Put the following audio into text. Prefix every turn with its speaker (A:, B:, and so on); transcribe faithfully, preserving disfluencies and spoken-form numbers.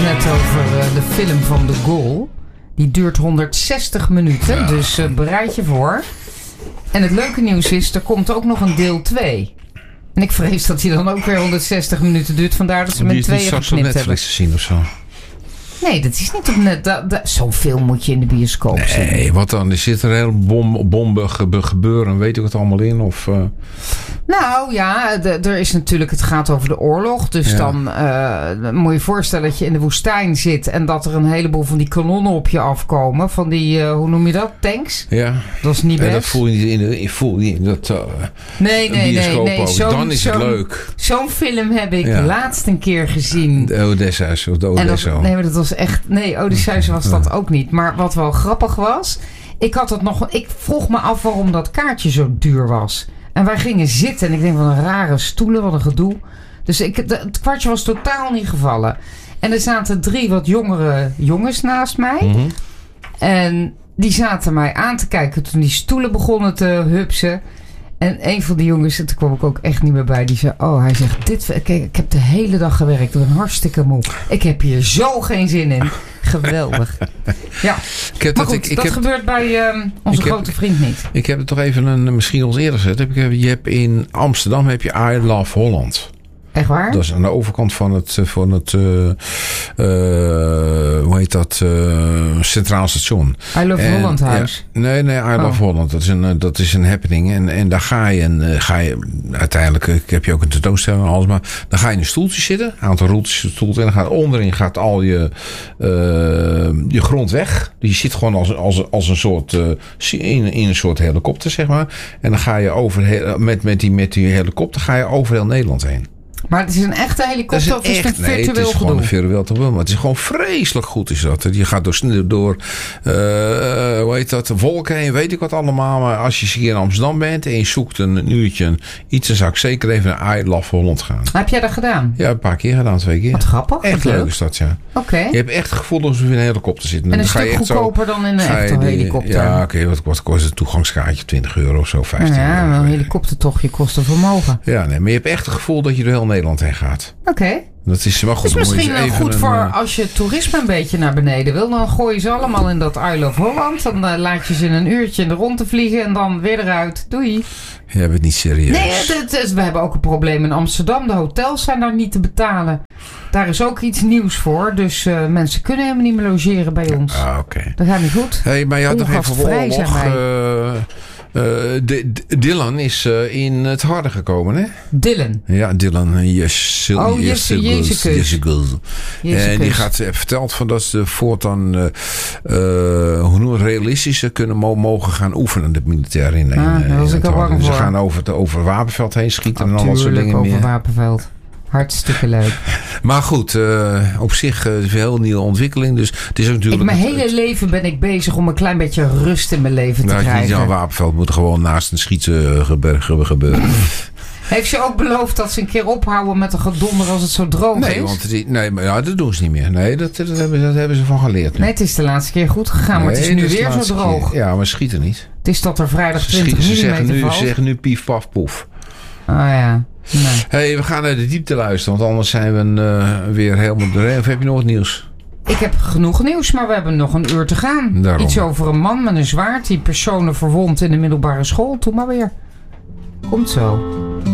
A: net over uh, de film van De Gaulle. Die duurt honderdzestig minuten, ja. dus uh, bereid je voor. En het leuke nieuws is, er komt ook nog een deel twee. En ik vrees dat die dan ook weer honderdzestig minuten duurt. Vandaar dat ze met tweeën geknipt hebben. Die is niet op Netflix
B: te zien of zo.
A: Nee, dat is niet op net. Da, da, zoveel moet je in de bioscoop
B: nee, zien. Nee, wat dan? Er zit er een hele bom, bomben gebeuren. Weet ik het allemaal in? Of, uh...
A: Nou ja, de, er is natuurlijk. Het gaat over de oorlog. Dus ja. dan uh, moet je je voorstellen dat je in de woestijn zit. En dat er een heleboel van die kanonnen op je afkomen. Van die, uh, hoe noem je dat? Tanks?
B: Ja.
A: Dat is niet best.
B: Ja, dat voel je in, de, voel je in dat uh,
A: nee, nee, nee, nee. Zo,
B: dan is het
A: zo,
B: leuk.
A: Zo'n film heb ik ja. laatst een keer gezien.
B: De Odysseus of de Odysseus.
A: Nee, maar dat was echt. Nee, Odysseus was dat ook niet. Maar wat wel grappig was. Ik had het nog. Ik vroeg me af waarom dat kaartje zo duur was. En wij gingen zitten. En ik denk van een rare stoelen. Wat een gedoe. Dus ik, de, het kwartje was totaal niet gevallen. En er zaten drie wat jongere jongens naast mij. Mm-hmm. En die zaten mij aan te kijken toen die stoelen begonnen te hupsen. En een van die jongens, en toen kwam ik ook echt niet meer bij, die zei, oh, hij zegt, dit, kijk, ik heb de hele dag gewerkt, ik ben hartstikke moe. Ik heb hier zo geen zin in. Geweldig. Ja, ik heb maar dat, goed, ik, ik dat heb, gebeurt bij um, onze grote heb, vriend niet.
B: Ik heb het toch even een, misschien al eerder gezegd. Heb ik, je hebt in Amsterdam heb je I Love Holland.
A: Echt waar?
B: Dat is aan de overkant van het, van het uh, uh, hoe heet dat, uh, Centraal Station.
A: I Love en, Holland Huis.
B: Ja, nee, nee, I Love oh. Holland. Dat is een, dat is een happening. En, en daar ga je, en, uh, ga je uiteindelijk, uh, heb je ook een tentoonstelling en alles, maar dan ga je in een stoeltje zitten, een aantal roeltjes stoeltjes, en dan gaat onderin gaat al je, uh, je grond weg. Je zit gewoon als, als, als een soort, uh, in, in een soort helikopter, zeg maar. En dan ga je over, met, met, die, met die helikopter ga je over heel Nederland heen.
A: Maar het is een echte helikopter of is het een virtueel gedoe? Nee, het is gewoon een virtueel gedoe.
B: Maar het is gewoon vreselijk goed is dat. Je gaat door, door uh, hoe heet dat, wolken heen, weet ik wat allemaal. Maar als je hier in Amsterdam bent en je zoekt een uurtje iets, dan zou ik zeker even naar I Love Holland gaan.
A: Heb jij dat gedaan?
B: Ja, een paar keer gedaan, twee keer.
A: Wat grappig.
B: Echt leuk is dat, ja.
A: Oké. Okay.
B: Je hebt echt het gevoel alsof je in een helikopter zit.
A: En, en een stuk ga je goedkoper zo, dan in een echte die, helikopter.
B: Ja, oké. Okay, wat, wat kost het toegangskaartje? twintig euro of zo, vijftien
A: ja,
B: euro.
A: Ja, een helikoptertochtje kost een vermogen.
B: Ja, nee, maar je hebt echt het gevoel dat je door heel Nederland heen gaat.
A: Oké. Okay.
B: Dat is wel goed.
A: Is misschien wel goed een, voor als je toerisme een beetje naar beneden wil. Dan gooi je ze allemaal in dat I Love Holland. Dan uh, laat je ze in een uurtje in de rond te vliegen. En dan weer eruit. Doei.
B: Je hebt het niet serieus.
A: Nee, het, het is, we hebben ook een probleem in Amsterdam. De hotels zijn daar niet te betalen. Daar is ook iets nieuws voor. Dus uh, mensen kunnen helemaal niet meer logeren bij ons.
B: Ah, oké. Okay.
A: Dat gaat niet goed.
B: Hey, maar je had nog even oorlog. Uh, uh, de, de, Dylan is uh, in het harde gekomen, hè?
A: Dylan?
B: Ja, Dylan. Yes,
A: oh, Jezus.
B: En die gaat uh, verteld van dat ze voortaan uh, uh, hoe noem, realistischer kunnen mo- mogen gaan oefenen, de militair in.
A: Ah, daar was ik al bang voor.
B: Ze gaan over het over Wapenveld heen schieten oh, en al dat soort dingen
A: over
B: meer.
A: Wapenveld. Hartstikke leuk.
B: Maar goed, uh, op zich uh, is een heel nieuwe ontwikkeling. Dus het is ook natuurlijk.
A: Ik, mijn
B: het,
A: hele
B: het,
A: leven ben ik bezig om een klein beetje rust in mijn leven te
B: nou,
A: krijgen.
B: Nou, Wapenveld moet gewoon naast een schieten gebeuren. gebeuren.
A: Heeft ze ook beloofd dat ze een keer ophouden met een gedonder als het zo droog
B: nee,
A: is?
B: Want het, nee, maar ja, dat doen ze niet meer. Nee, dat, dat, hebben, dat hebben ze van geleerd nu.
A: Nee, het is de laatste keer goed gegaan, nee, maar het is nu weer zo droog.
B: Keer. Ja, maar schieten niet.
A: Het is dat er vrijdag twintig
B: millimeter
A: valt.
B: Ze zeggen nu, ze zeggen nu pief, paf, poef.
A: Ah ja. Nee.
B: Hey, we gaan naar de diepte luisteren, want anders zijn we uh, weer helemaal doorheen. Of heb je nog wat nieuws?
A: Ik heb genoeg nieuws, maar we hebben nog een uur te gaan.
B: Daarom.
A: Iets over een man met een zwaard die personen verwondt in de middelbare school. Doe maar weer. Komt zo.